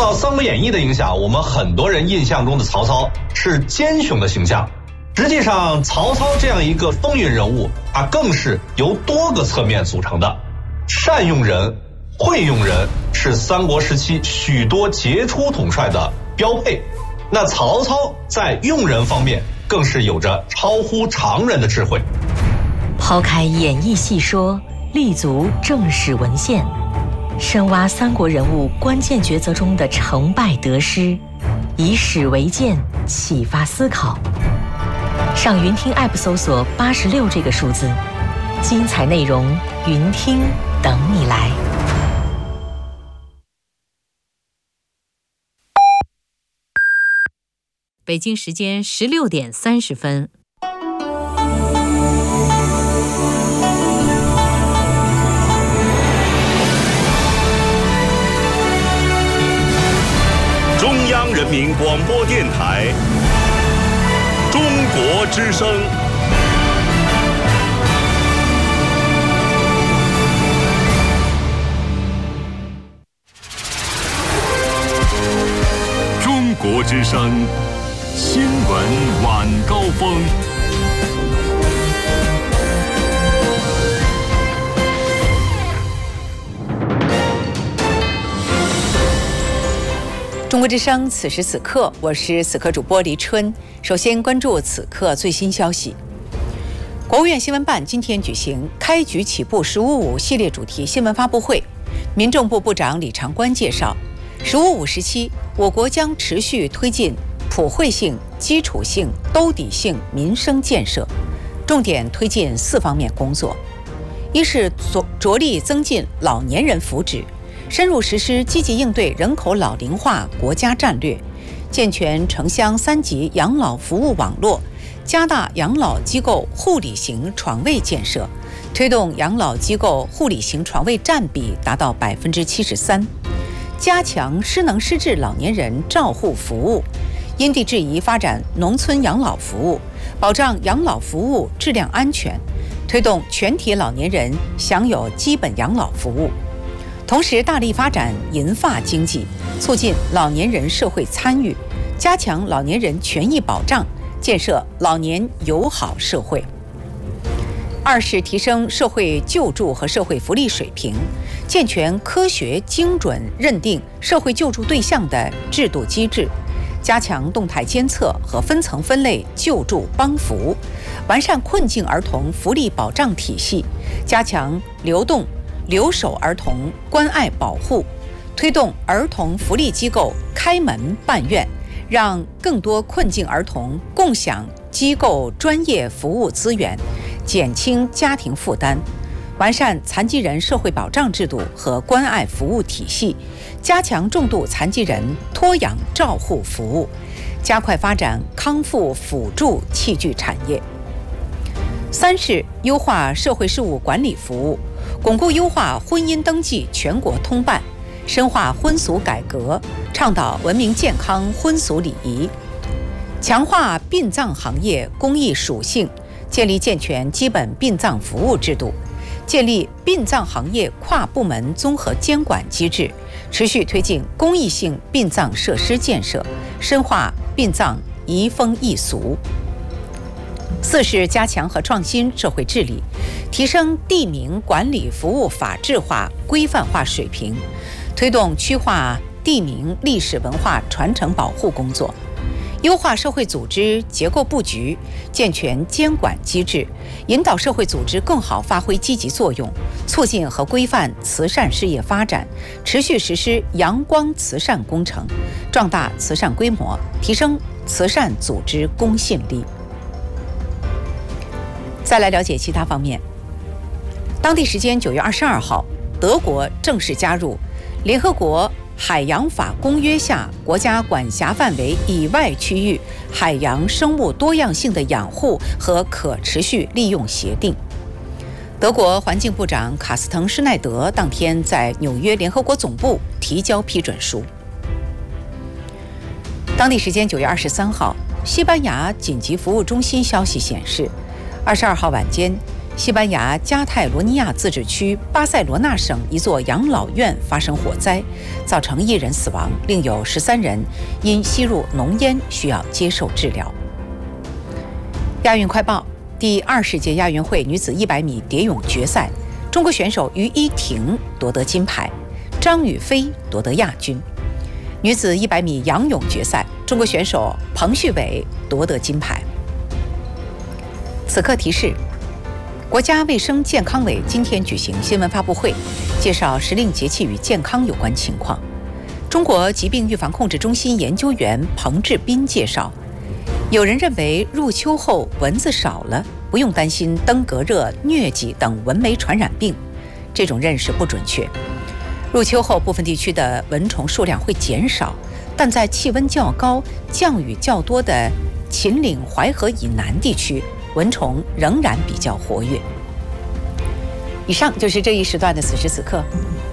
到《三国演义》的影响，我们很多人印象中的曹操是奸雄的形象。实际上，曹操这样一个风云人物，他更是由多个侧面组成的。善用人、会用人是三国时期许多杰出统帅的标配。那曹操在用人方面更是有着超乎常人的智慧。 抛开演义细说，立足正史文献，深挖三国人物关键抉择中的成败得失，以史为鉴，启发思考。上云听 App 搜索86这个数字，精彩内容云听等你来。 北京时间16点30分。 中央人民广播电台中国之声。中国之声新闻晚高峰。 中国之声，此时此刻，我是此刻主播黎春。首先关注此刻最新消息。国务院新闻办今天举行开局起步“15+5”系列主题新闻发布会，民政部部长李长官介绍，“15+5”时期，我国将持续推进普惠性、基础性、兜底性民生建设，重点推进4方面工作：一是着力增进老年人福祉，深入实施积极应对人口老龄化国家战略，健全城乡3级养老服务网络，加大养老机构护理型床位建设，推动养老机构护理型床位占比达到73%，加强失能失智老年人照护服务，因地制宜发展农村养老服务，保障养老服务质量安全，推动全体老年人享有基本养老服务。同时大力发展银发经济，促进老年人社会参与，加强老年人权益保障，建设老年友好社会。二是提升社会救助和社会福利水平，健全科学精准认定社会救助对象的制度机制，加强动态监测和分层分类救助帮扶，完善困境儿童福利保障体系，加强留守儿童关爱保护，推动儿童福利机构开门办院，让更多困境儿童共享机构专业服务资源，减轻家庭负担，完善残疾人社会保障制度和关爱服务体系，加强重度残疾人托养照护服务，加快发展康复辅助器具产业。三是优化社会事务管理服务，巩固优化婚姻登记全国通办，深化婚俗改革，倡导文明健康婚俗礼仪，强化殡葬行业公益属性，建立健全基本殡葬服务制度，建立殡葬行业跨部门综合监管机制，持续推进公益性殡葬设施建设，深化殡葬移风易俗。四是加强和创新社会治理，提升地名管理服务法治化、规范化水平，推动区划地名历史文化传承保护工作，优化社会组织结构布局，健全监管机制，引导社会组织更好发挥积极作用，促进和规范慈善事业发展，持续实施阳光慈善工程，壮大慈善规模，提升慈善组织公信力。再来了解其他方面。当地时间9月22号，德国正式加入联合国海洋法公约下国家管辖范围以外区域海洋生物多样性的养护和可持续利用协定。德国环境部长卡斯滕施奈德当天在纽约联合国总部提交批准书。当地时间9月23号，西班牙紧急服务中心消息显示，22号晚间， 西班牙加泰罗尼亚自治区巴塞罗那省一座养老院发生火灾，造成1人死亡，另有13人因吸入浓烟需要接受治疗。亚运快报：第20届亚运会女子100米蝶泳决赛，中国选手于依婷夺得金牌，张雨霏夺得亚军。女子100米仰泳决赛，中国选手彭旭伟夺得金牌。此刻提示：国家卫生健康委今天举行新闻发布会，介绍时令节气与健康有关情况。中国疾病预防控制中心研究员彭志斌介绍，有人认为入秋后蚊子少了，不用担心登革热、疟疾等蚊媒传染病，这种认识不准确。入秋后，部分地区的蚊虫数量会减少，但在气温较高、降雨较多的秦岭淮河以南地区，蚊虫仍然比较活跃。以上就是这一时段的此时此刻。